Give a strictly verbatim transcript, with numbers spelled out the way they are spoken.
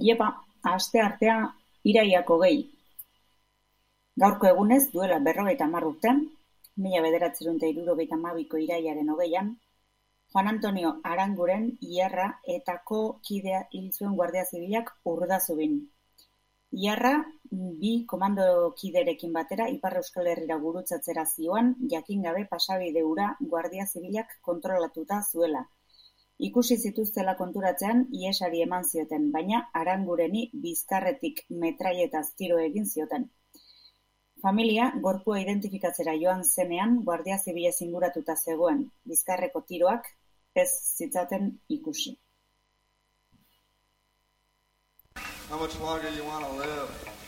Iepa, asteartea irailak hogei. Gaurko egunez duela berrogeita hamar urte, mila bederatziehun eta hirurogeita hamabiko irailaren hogeian, Juan Antonio Aranguren Iarra etako kidea hil zuen Guardia Zibilak Urdazubin. Iarra bi komandokiderekin batera Ipar Euskal Herrira gurutzatzera zioan, jakin gabe pasabide hura Guardia Zibilak kontrolatuta zuela. Ikusi zituztela konturatzean ihesari eman zioten, baina Arangureni bizkarretik metrailetaz tiro egin zioten. Familia gorpua identifikatzera joan zenean Guardia Zibilez inguratuta zegoen, bizkarreko tiroak ez zitzaten ikusi. How much longer you want to live?